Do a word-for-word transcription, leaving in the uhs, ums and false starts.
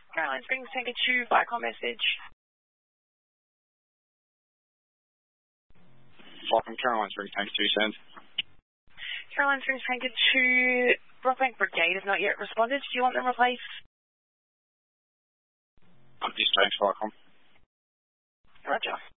Caroline Springs, Tanker two, Viacom message. Welcome, Caroline Springs, Tanker two, send. Caroline Springs, Tanker two, Brockbank Brigade has not yet responded. Do you want them replaced? I'm just James Viacom. Roger.